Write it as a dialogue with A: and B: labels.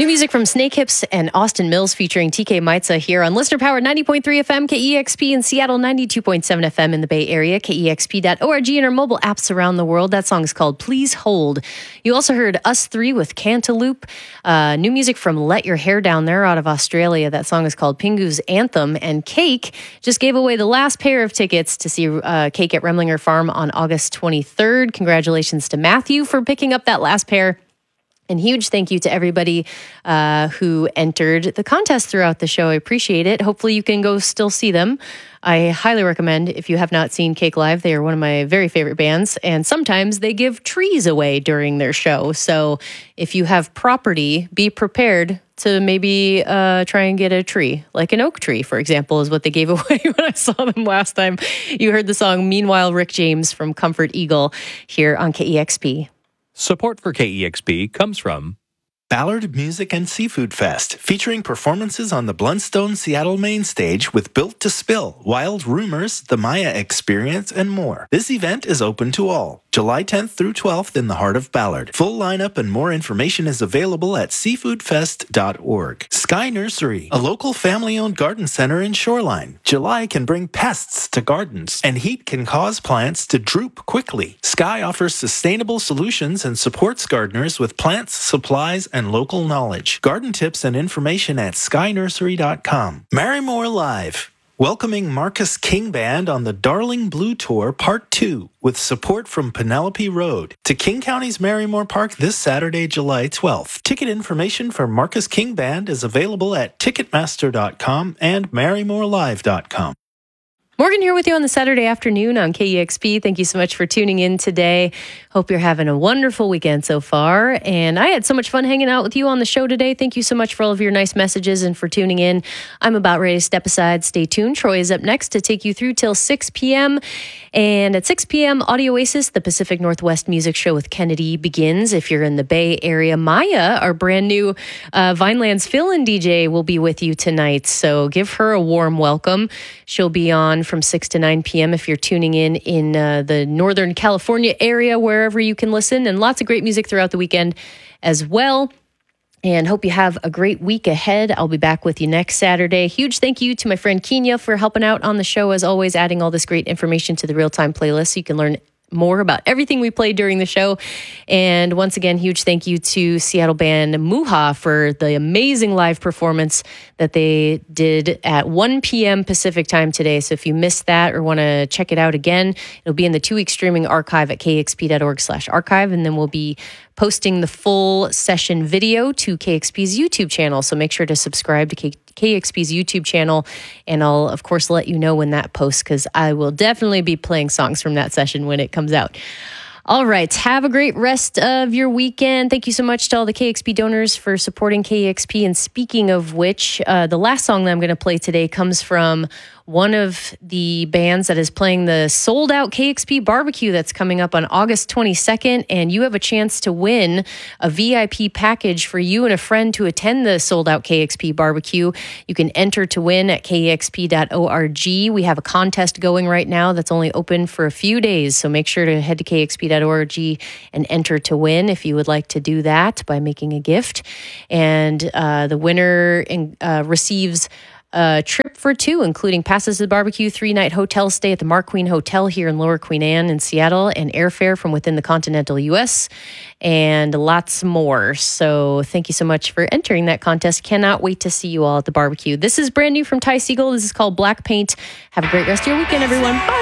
A: New music from Snake Hips and Austin Mills featuring TK Maitza here on Listener Power 90.3 FM, KEXP in Seattle, 92.7 FM in the Bay Area, KEXP.org, and our mobile apps around the world. That song is called Please Hold. You also heard Us Three with Cantaloupe. New music from Let Your Hair Down there out of Australia. That song is called Pingu's Anthem. And Cake just gave away the last pair of tickets to see Cake at Remlinger Farm on August 23rd. Congratulations to Matthew for picking up that last pair. And huge thank you to everybody who entered the contest throughout the show. I appreciate it. Hopefully you can go still see them. I highly recommend, if you have not seen Cake live, they are one of my very favorite bands. And sometimes they give trees away during their show. So if you have property, be prepared to maybe try and get a tree. Like an oak tree, for example, is what they gave away when I saw them last time. You heard the song Meanwhile Rick James from Comfort Eagle here on KEXP.
B: Support for KEXP comes from
C: Ballard Music and Seafood Fest, featuring performances on the Blundstone Seattle main stage with Built to Spill, Wild Rumors, The Maya Experience, and more. This event is open to all. July 10th through 12th in the heart of Ballard. Full lineup and more information is available at seafoodfest.org. Sky Nursery, a local family-owned garden center in Shoreline. July can bring pests to gardens, and heat can cause plants to droop quickly. Sky offers sustainable solutions and supports gardeners with plants, supplies, and local knowledge. Garden tips and information at skynursery.com. Marymore Live, welcoming Marcus King Band on the Darling Blue Tour Part 2 with support from Penelope Road to King County's Marymore Park this Saturday, July 12th. Ticket information for Marcus King Band is available at Ticketmaster.com and MarymoreLive.com.
A: Morgan here with you on the Saturday afternoon on KEXP. Thank you so much for tuning in today. Hope you're having a wonderful weekend so far. And I had so much fun hanging out with you on the show today. Thank you so much for all of your nice messages and for tuning in. I'm about ready to step aside. Stay tuned. Troy is up next to take you through till 6 p.m. And at 6 p.m., Audio Oasis, the Pacific Northwest Music Show with Kennedy begins. If you're in the Bay Area, Maya, our brand new Vineland's fill-in DJ, will be with you tonight. So give her a warm welcome. She'll be on from 6 to 9 p.m. if you're tuning in the Northern California area, wherever you can listen. And lots of great music throughout the weekend as well. And hope you have a great week ahead. I'll be back with you next Saturday. Huge thank you to my friend Kenya for helping out on the show, as always, adding all this great information to the real-time playlist so you can learn more about everything we played during the show. And once again, huge thank you to Seattle band Muha for the amazing live performance that they did at 1 p.m. Pacific time today. So if you missed that or want to check it out again, it'll be in the 2-week streaming archive at kexp.org/archive. And then we'll be posting the full session video to KXP's YouTube channel. So make sure to subscribe to KXP's YouTube channel. And I'll, of course, let you know when that posts, because I will definitely be playing songs from that session when it comes out. All right. Have a great rest of your weekend. Thank you so much to all the KXP donors for supporting KXP. And speaking of which, the last song that I'm going to play today comes from one of the bands that is playing the sold-out KXP barbecue that's coming up on August 22nd, and you have a chance to win a VIP package for you and a friend to attend the sold-out KXP barbecue. You can enter to win at kexp.org. We have a contest going right now that's only open for a few days, so make sure to head to kexp.org and enter to win if you would like to do that by making a gift. And the winner receives a trip for two, including passes to the barbecue, 3-night hotel stay at the Mark Queen Hotel here in Lower Queen Anne in Seattle, and airfare from within the continental U.S., and lots more. So thank you so much for entering that contest. Cannot wait to see you all at the barbecue. This is brand new from Ty Segall. This is called Black Paint. Have a great rest of your weekend, everyone. Bye.